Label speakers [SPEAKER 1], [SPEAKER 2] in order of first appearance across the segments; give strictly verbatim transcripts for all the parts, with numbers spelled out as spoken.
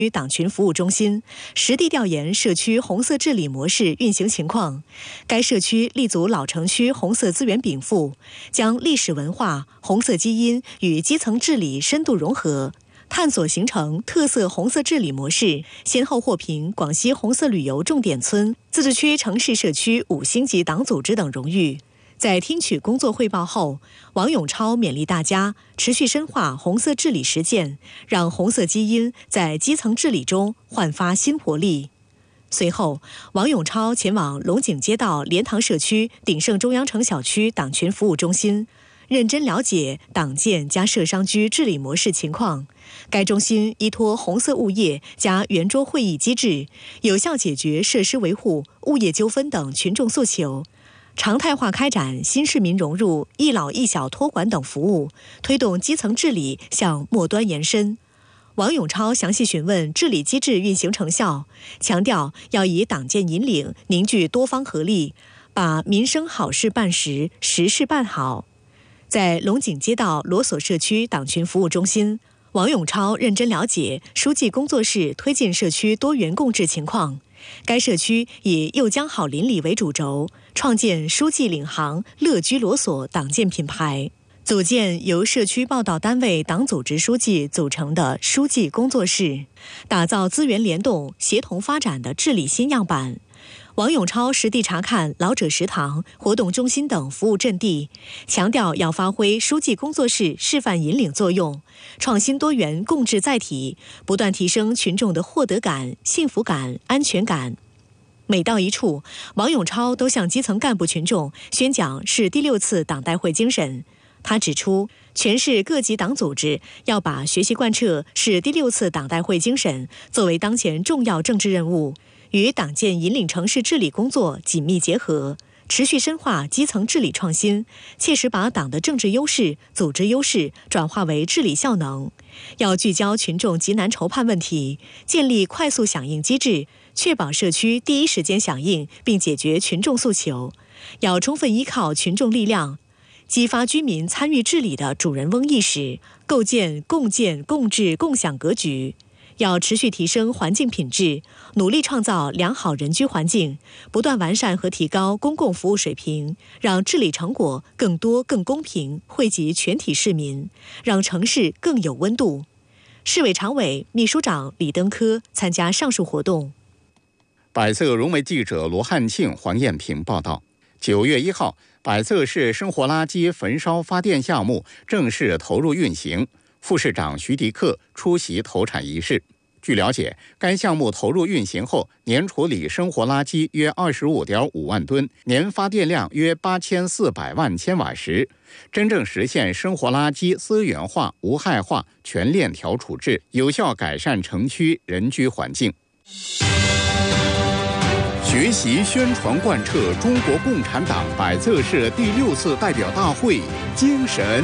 [SPEAKER 1] 党群服务中心实地调研社区红色治理模式运行情况。该社区立足老城区红色资源禀赋，将历史文化、红色基因与基层治理深度融合，探索形成特色红色治理模式，先后获评广西红色旅游重点村、自治区城市社区五星级党组织等荣誉。在听取工作汇报后，王永超勉励大家持续深化红色治理实践，让红色基因在基层治理中焕发新活力。随后，王永超前往龙井街道莲塘社区鼎盛中央城小区党群服务中心，认真了解党建加社商居治理模式情况。该中心依托红色物业加圆桌会议机制，有效解决设施维护、物业纠纷等群众诉求，常态化开展新市民融入一老一小托管等服务，推动基层治理向末端延伸。王永超详细询问治理机制运行成效，强调要以党建引领，凝聚多方合力，把民生好事办实，实事办好。在龙井街道罗索社区党群服务中心，王永超认真了解书记工作室推进社区多元共治情况。该社区以又江好邻里为主轴，创建书记领航乐居罗索党建品牌，组建由社区报道单位党组织书记组成的书记工作室，打造资源联动、协同发展的治理新样板。王永超实地查看老者食堂、活动中心等服务阵地，强调要发挥书记工作室示范引领作用，创新多元共治载体，不断提升群众的获得感、幸福感、安全感。每到一处，王永超都向基层干部群众宣讲市第六次党代会精神。他指出，全市各级党组织要把学习贯彻市第六次党代会精神作为当前重要政治任务，与党建引领城市治理工作紧密结合，持续深化基层治理创新，切实把党的政治优势、组织优势转化为治理效能。要聚焦群众急难愁盼问题，建立快速响应机制，确保社区第一时间响应并解决群众诉求。要充分依靠群众力量，激发居民参与治理的主人翁意识，构建共建共治共享格局。要持续提升环境品质，努力创造良好人居环境，不断完善和提高公共服务水平，让治理成果更多更公平，惠及全体市民，让城市更有温度。市委常委、秘书长李登科参加上述活动。
[SPEAKER 2] 百色融媒记者罗汉庆、黄艳平报道。九月一号，百色市生活垃圾焚烧发电项目正式投入运行。副市长徐迪克出席投产仪式。据了解，该项目投入运行后，年处理生活垃圾约 二十五点五万吨，年发电量约八千四百万千瓦时，真正实现生活垃圾资源化、无害化、全链条处置，有效改善城区人居环境。学习宣传贯彻中国共产党百色市第六次代表大会精神。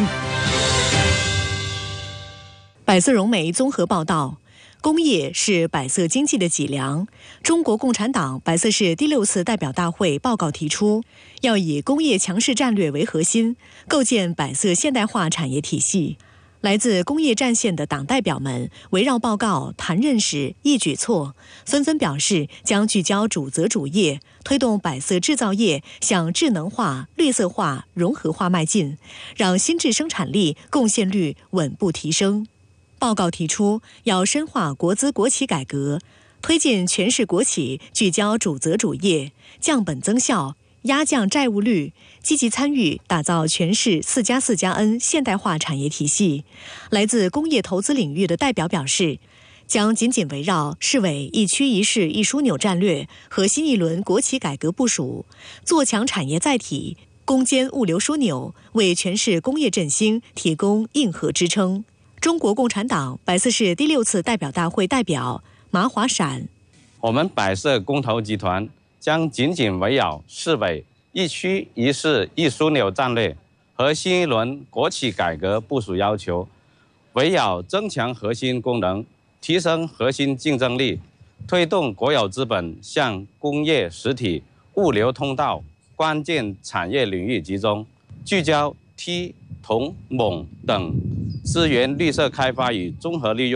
[SPEAKER 1] 百色融媒综合报道，工业是百色经济的脊梁。中国共产党百色市第六次代表大会报告提出，要以工业强势战略为核心，构建百色现代化产业体系。来自工业战线的党代表们围绕报告谈认识、议举措，纷纷表示将聚焦主责主业，推动百色制造业向智能化、绿色化、融合化迈进，让新质生产力贡献率稳步提升。报告提出，要深化国资国企改革，推进全市国企聚焦主责主业，降本增效，压降债务率，积极参与打造全市四加四加 N 现代化产业体系。来自工业投资领域的代表表示，将紧紧围绕市委一区一市一枢纽战略和新一轮国企改革部署，做强产业载体，攻坚物流枢纽，为全市工业振兴提供硬核支撑。中国共产党百色市第六次代表大会代表马华闪，
[SPEAKER 3] 我们百色工投集团将紧紧围绕市委一区一市一枢纽战略和新一轮国企改革部署要求，围绕增强核心功能、提升核心竞争力，推动国有资本向工业实体、物流通道、关键产业领域集中，聚焦梯、铜、锰等资源绿色开发与综合利用。